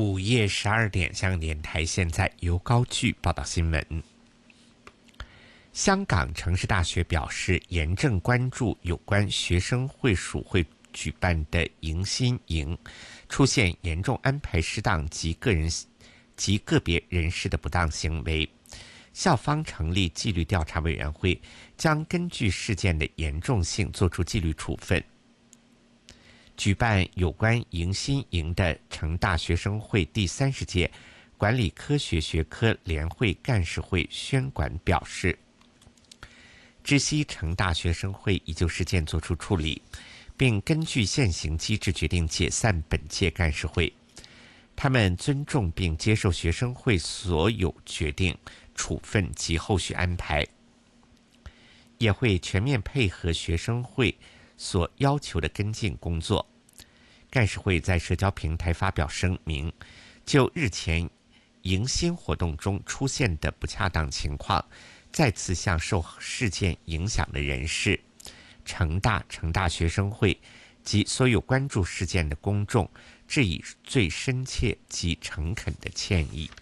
午夜12点，香港电台现在由高炬报道新闻。香港城市大学表示，严正关注有关学生会属会举办的迎新营出现严重安排失当及个别人士的不当行为。校方成立纪律调查委员会，将根据事件的严重性作出纪律处分。举办有关迎新营的成大学生会第30届管理科学学科联会干事会宣管表示，知悉成大学生会已就事件作出处理，并根据现行机制决定解散本届干事会。他们尊重并接受学生会所有决定、处分及后续安排，也会全面配合学生会所要求的跟进工作。干事会在社交平台发表声明，就日前迎新活动中出现的不恰当情况，再次向受事件影响的人士、成大学生会及所有关注事件的公众致以最深切及诚恳的歉意。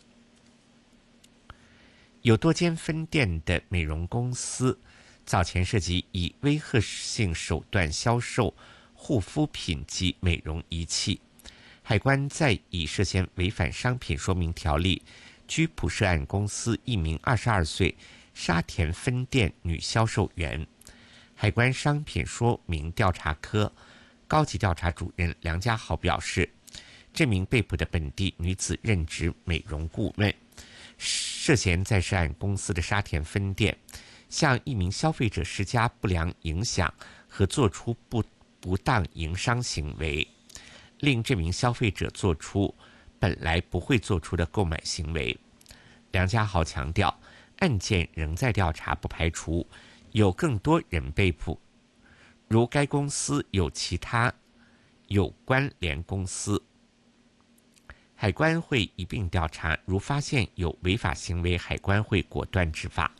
有多间分店的美容公司早前涉及以威吓性手段销售护肤品及美容仪器，海关在以涉嫌违反商品说明条例拘捕涉案公司一名22岁沙田分店女销售员。海关商品说明调查科高级调查主任梁家豪表示，这名被捕的本地女子任职美容顾问，涉嫌在涉案公司的沙田分店向一名消费者施加不良影响和做出不当营商行为，令这名消费者做出本来不会做出的购买行为。梁家豪强调，案件仍在调查，不排除有更多人被捕，如该公司有其他有关联公司，海关会一并调查，如发现有违法行为，海关会果断执法。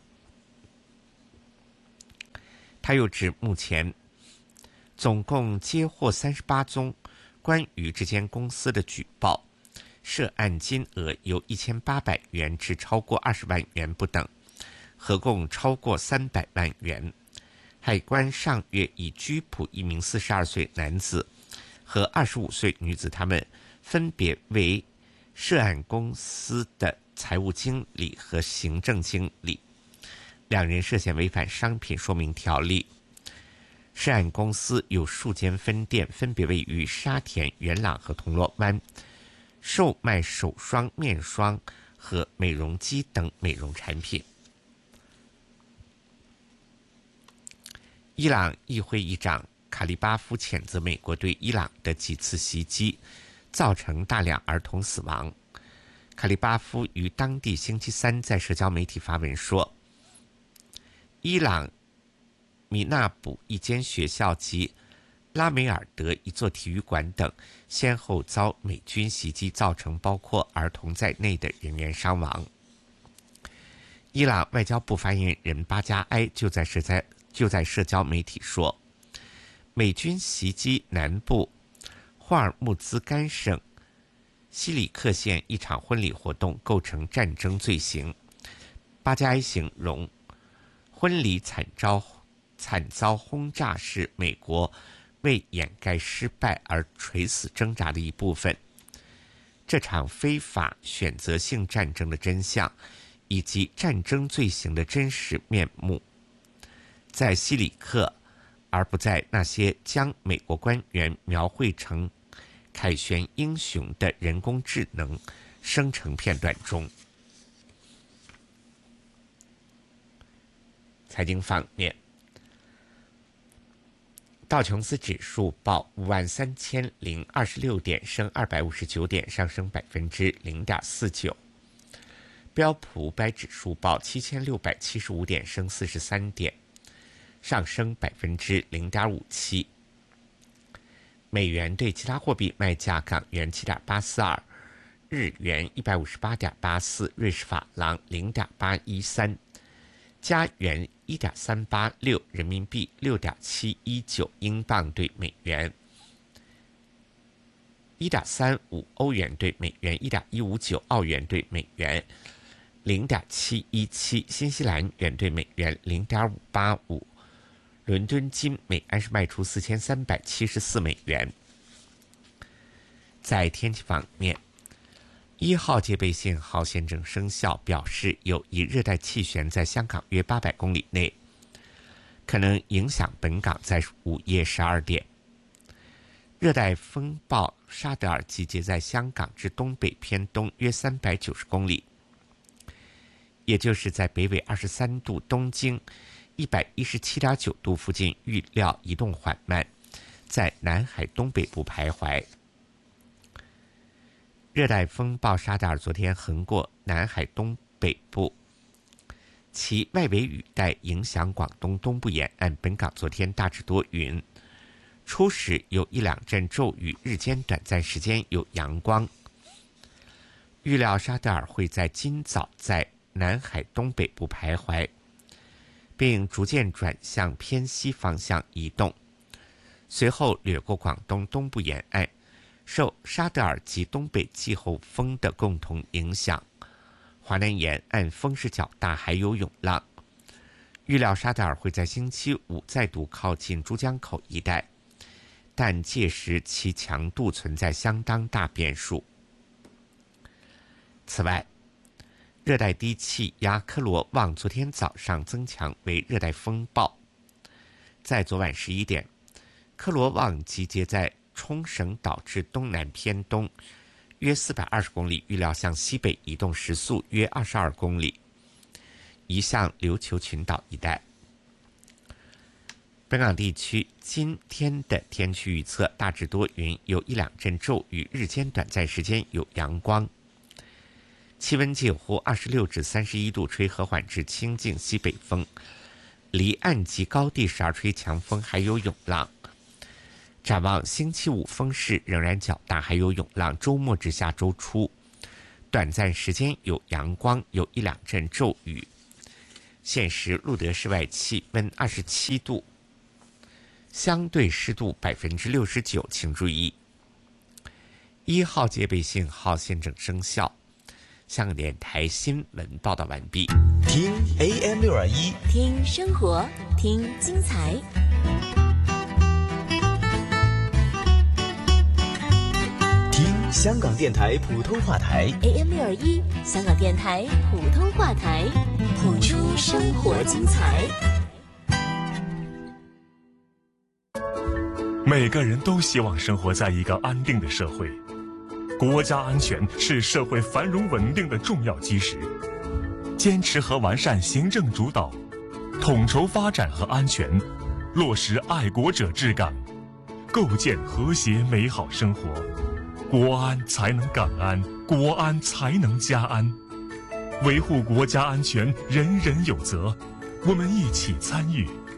他又指，目前总共接获38宗关于这间公司的举报，涉案金额由1800元至超过20万元不等，合共超过300万元。海关上月已拘捕一名42岁男子和25岁女子，他们分别为涉案公司的财务经理和行政经理，两人涉嫌违反商品说明条例。涉案公司有数间分店，分别位于沙田、元朗和铜锣湾，售卖手霜、面霜和美容机等美容产品。伊朗议会议长卡利巴夫谴责美国对伊朗的几次袭击造成大量儿童死亡。卡利巴夫于当地星期三在社交媒体发文说，伊朗米纳卜一间学校及拉梅尔德一座体育馆等先后遭美军袭击，造成包括儿童在内的人员伤亡。伊朗外交部发言人巴加埃就在社交媒体说，美军袭击南部霍尔木兹干省西里克县一场婚礼活动构成战争罪行。巴加埃形容婚礼惨遭轰炸是美国为掩盖失败而垂死挣扎的一部分。这场非法选择性战争的真相以及战争罪行的真实面目，在西里克而不在那些将美国官员描绘成凯旋英雄的人工智能生成片段中。财经方面，道琼斯指数报53026点，升259点，上升0.49%。标普500指数报7675点，升43点，上升0.57%。美元对其他货币卖价：港元7.842，日元158.84，瑞士法郎0.813，加元1.386，人民币6.719，英镑对美元 1.35欧元兑美元，1.159澳元兑美元，0.717新西兰元兑美元，0.585。伦敦金每安士卖出4374美元。在天气方面，1号戒备信号现正生效，表示有一热带气旋在香港约800公里内，可能影响本港在午夜12点。热带风暴沙德尔集结在香港之东北偏东约390公里，也就是在北纬23度、东经117.9度附近，预料移动缓慢，在南海东北部徘徊。热带风暴沙德尔昨天横过南海东北部，其外围雨带影响广东东部沿岸，本港昨天大致多云，初时有1两阵骤雨，日间短暂时间有阳光。预料沙德尔会在今早在南海东北部徘徊，并逐渐转向偏西方向移动，随后掠过广东东部沿岸。受沙德尔及东北季候风的共同影响，华南沿岸风势较大，还有涌浪。预料沙德尔会在星期五再度靠近珠江口一带，但届时其强度存在相当大变数。此外，热带低气压科罗旺昨天早上增强为热带风暴，在昨晚11点，科罗旺集结在冲绳岛至东南偏东约420公里，预料向西北移动，时速约22公里，移向琉球群岛一带。本港地区今天的天气预测大致多云，有1两阵骤雨，日间短暂时间有阳光，气温介乎26至31度，吹和缓至清劲西北风，离岸及高地时而吹强风，还有涌浪。展望星期五风势仍然较大，还有涌浪，周末至下周初短暂时间有阳光，有1两阵骤雨。现时录得室外气温27度，相对湿度69%，请注意1号戒备信号现正生效。香港电台新闻报道完毕。 听 AM621， 听生活，听精彩。 听香港电台普通话台 AM621，香港电台普通话台，谱出生活精彩。 每个人都希望生活在一个安定的社会，国家安全是社会繁荣稳定的重要基石。坚持和完善行政主导，统筹发展和安全，落实爱国者治港，构建和谐美好生活。国安才能港安，国安才能家安。维护国家安全，人人有责。我们一起参与，